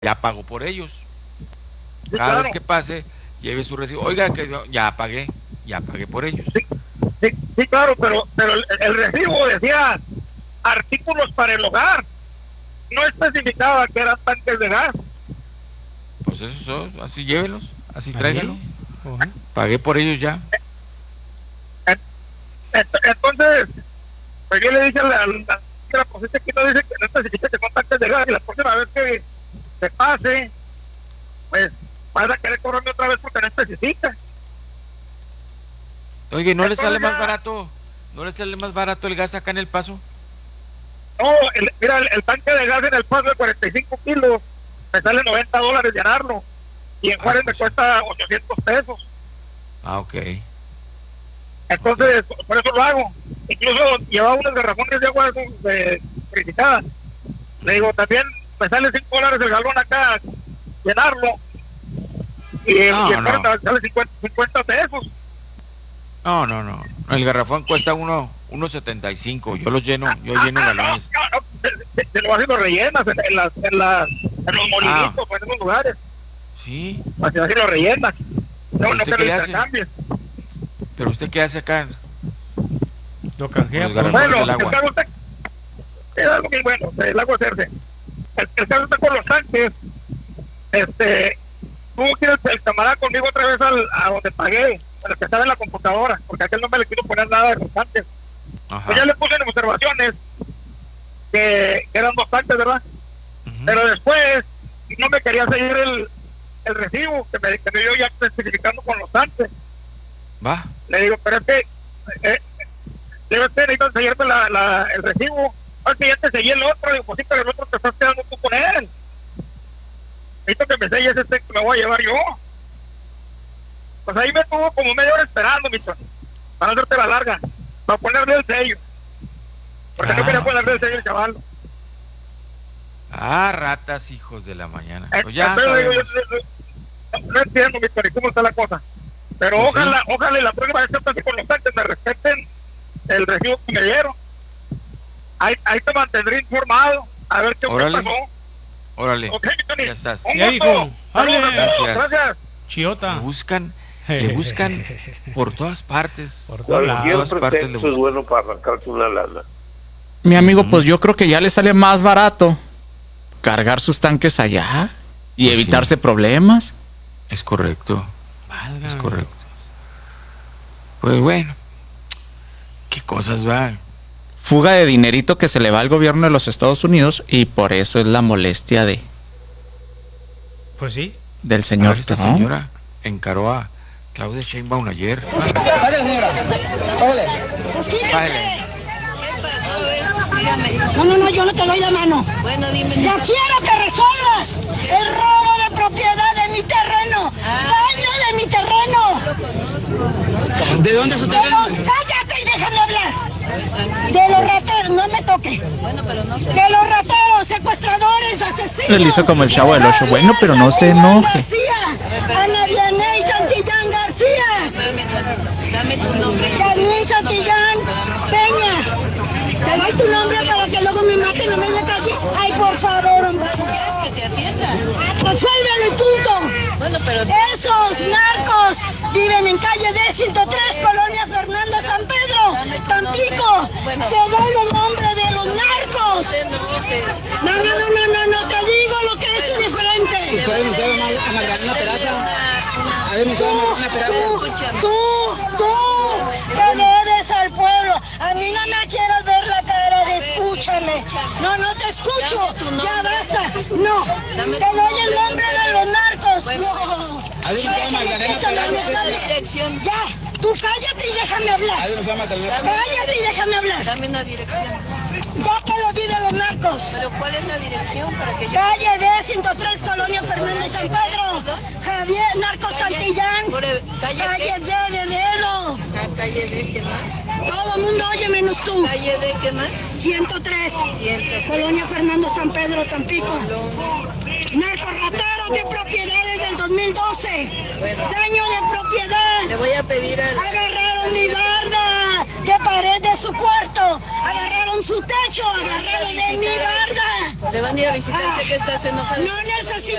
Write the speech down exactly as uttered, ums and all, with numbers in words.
ya pagó por ellos. Sí, Cada claro. vez que pase, lleve su recibo. Oiga, que yo ya pagué, ya pagué por ellos. Sí, sí, sí, claro, pero, pero el, el recibo decía artículos para el hogar. No especificaba que eran tanques de gas. Pues eso son, así llévelos, así tráigalo. Ahí, uh-huh. Pagué por ellos ya. Entonces, pues yo le dije a la, a la pues este aquí no dice que no especifica que son tanques de gas, y la próxima vez que se pase, pues vas a querer cobrarme otra vez porque no especifica. Oye, ¿no Entonces, le sale ya, más barato? ¿No le sale más barato el gas acá en El Paso? No, el, mira, el, el tanque de gas en El Paso de cuarenta y cinco kilos me sale noventa dólares llenarlo, y en Ah, Juárez pues. me cuesta ochocientos pesos. Ah, ok. Entonces, por eso lo hago. Incluso llevaba unos garrafones de agua de purificada. Le digo, también me sale cinco dólares el galón acá, llenarlo. Y, No, y el no. me sale cincuenta, cincuenta pesos. No, no, no. El garrafón cuesta uno, uno setenta y cinco. Yo los lleno, yo Ah, lleno ah, no, galones. no, no, te, te lo vas haciendo rellenas en, en, las, en, las, en los molinitos, Ah. o en esos lugares. Sí. Así, así lo rellenas. No, no ¿Usted que qué lo hace? intercambies. Pero usted qué hace acá. Lo canjea Los por... garrafones Bueno, del el agua. caso está, es algo muy bueno, el agua hacerse. El, el caso está con los tanques. Este, tuvo que ir el, el camarada conmigo otra vez al, a donde pagué, a lo que estaba en la computadora, porque aquel no me le quiso poner nada de los tanques. Ajá. Pues ya le puse en observaciones que, que eran dos tanques, ¿verdad? Uh-huh. Pero después no me quería seguir el, el recibo que me, que me dio ya especificando con los tanques. Va. Le digo, pero es que eh, debe ser, necesito enseñarte la, la, el recibo. Oye, ya te seguí el otro. Digo, pues sí, pero el otro te estás quedando tú con él. Necesito que me selles este que me voy a llevar yo. Pues ahí me tuvo como media hora esperando, mi chon, para hacerte la larga, para ponerle el sello. Porque Ah, no quería ok. ponerle el sello el chaval. Ah, ratas, hijos de la mañana. Eh, Pues ya Entonces digo, yo, sabemos. yo, yo, no, no entiendo, mi chon, cómo está la cosa. Pero Pues ojalá, sí. ojalá y la próxima vez que pase con los tanques me respeten el recibo que me dieron. Ahí, ahí te mantendré informado, a ver qué Órale. pasó. Órale. Ok, mi Tony. Ya estás. Un Ya gusto. dijo. Saludos a Órale. todos. Gracias. Gracias. Chiota. Le buscan, le buscan por todas partes. Por Por todos lados. Cualquier todas partes le pretexto es buscan. bueno para arrancarte una lana. Mi amigo, Ujú. pues yo creo que ya le sale más barato cargar sus tanques allá y Pues evitarse sí. problemas. Es correcto, Válgame. es correcto. Pues bueno, qué cosas va. Fuga de dinerito que se le va al gobierno de los Estados Unidos y por eso es la molestia de Pues sí. del A señor ver, esta Trump. señora encaró a Claudia Sheinbaum ayer. Pásale, señora. Pásale. Bájale. Dígame. No, no, no, yo no te doy la mano. Bueno, dime. Yo quiero que resuelvas el robo de propiedad de mi terreno. Daño de mi terreno. ¿De dónde es su De los- terreno? cállate y déjame hablar. De los rateros, no me toque. Bueno, pero no sé. De los rateros, secuestradores, asesinos. Él hizo como el Chavo del Ocho. Bueno, pero no se Santillán enoje. García, Ana Vianey Santillán García. Espérame tantito. Dame tu nombre. Yasmín Santillán Peña. Te doy tu nombre para que luego me maten y no me metan aquí. Ay, por favor, hombre. ¿Quieres que te atienda? Resuélvelo y punto. Bueno, pero... Esos narcos viven en calle D ciento tres, Colonia Fernando San Pedro, Tampico. Bueno. Te doy el nombre de los No narcos. te enojes. No, no, no, no, no, no, te digo lo que es diferente. ¿Puede denunciar a Mar- a Margarita Peraza? A ver, denunciar a Tú, Margarita Peraza. tú, tú, tú, te debes al pueblo. A mí no me quieras ver la cara de escúchame. No, no te escucho. Ya basta. No, te doy el nombre de los narcos. No. A ver, denunciar a Magdalena Esa no Peraza. es la dirección. Ya, tú cállate y déjame A hablar. ver, denunciar a Magdalena. Cállate y déjame hablar. Dame una dirección. Ya te lo di de los narcos. Pero ¿cuál es la dirección para que yo... Calle D ciento tres, Colonia Fernández San Pedro. Javier Narcos Santillán. Por el- ¿Calle Calle qué? D de dedo. Ah, calle D, ¿qué más? Todo el mundo oye menos tú. Calle D, ¿qué más? ciento tres. Ciento. Colonia Fernando San Pedro, Tampico. Narcorrateros de propiedades del dos mil doce. Bueno. Daño de propiedad. Le voy a pedir al... Agarraron mi barda de pared de su cuarto, agarraron su techo, agarraron de mi barda. Te van a ir a visitar, sé que estás enojada. No necesito